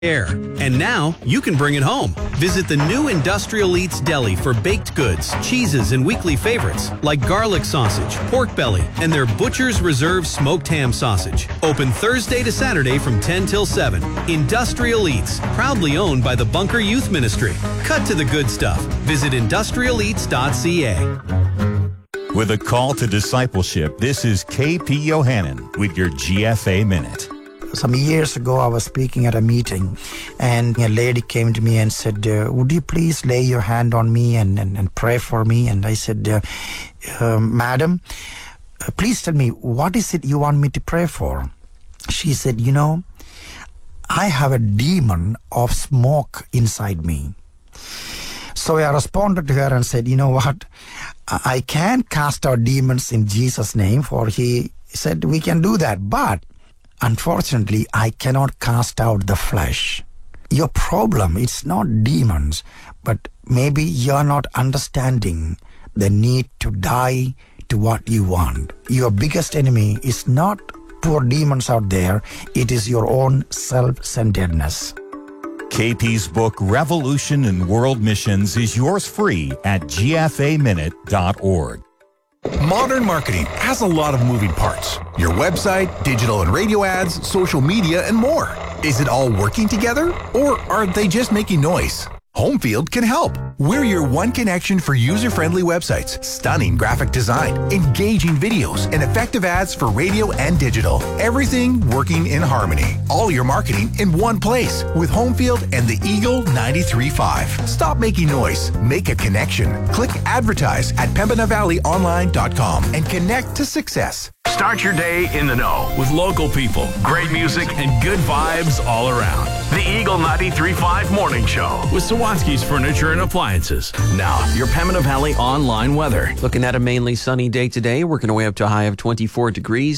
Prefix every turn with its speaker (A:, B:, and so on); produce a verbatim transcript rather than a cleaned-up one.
A: Air. And now you can bring it home. Visit the new Industrial Eats Deli for baked goods, cheeses, and weekly favorites like garlic sausage, pork belly, and their Butcher's Reserve smoked ham sausage. Open Thursday to Saturday from ten till seven. Industrial Eats, proudly owned by the Bunker Youth Ministry. Cut to the good stuff. Visit industrial eats dot c a.
B: With a call to discipleship, this is K P Yohannan with your G F A Minute.
C: Some years ago, I was speaking at a meeting, and a lady came to me and said, uh, would you please lay your hand on me and, and, and pray for me? And I said, uh, uh, Madam, uh, please tell me, what is it you want me to pray for? She said, you know, I have a demon of smoke inside me. So I responded to her and said, you know what? I can cast out demons in Jesus' name, for he said we can do that. But unfortunately, I cannot cast out the flesh. Your problem, it's not demons, but maybe you're not understanding the need to die to what you want. Your biggest enemy is not poor demons out there. It is your own self-centeredness.
B: K P's book, Revolution in World Missions, is yours free at g f a minute dot org.
D: Modern marketing has a lot of moving parts. Your website, digital and radio ads, social media, and more. Is it all working together, or are they just making noise? Homefield can help. We're your one connection for user-friendly websites, stunning graphic design, engaging videos, and effective ads for radio and digital. Everything working in harmony. All your marketing in one place with Homefield and the Eagle ninety-three point five. Stop making noise. Make a connection. Click advertise at pembina valley online dot com and connect to success.
E: Start your day in the know with local people, great music, and good vibes all around. The Eagle ninety-three point five Morning Show with Sawatsky's Furniture and Appliances. Now, your Pembina Valley online weather.
F: Looking at a mainly sunny day today, working our way up to a high of twenty-four degrees.